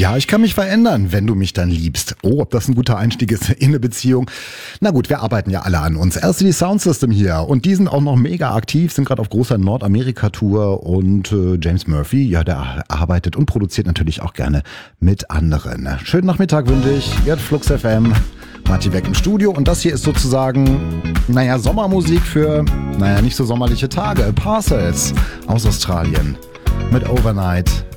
Ja, ich kann mich verändern, wenn du mich dann liebst. Oh, ob das ein guter Einstieg ist in eine Beziehung. Na gut, wir arbeiten ja alle an uns. LCD Soundsystem hier und die sind auch noch mega aktiv, sind gerade auf großer Nordamerika-Tour und James Murphy, ja, der arbeitet und produziert natürlich auch gerne mit anderen. Schönen Nachmittag wünsche ich. Jetzt Flux FM. Martin Beck im Studio und das hier ist sozusagen, Sommermusik für, nicht so sommerliche Tage. Parcels aus Australien mit Overnight.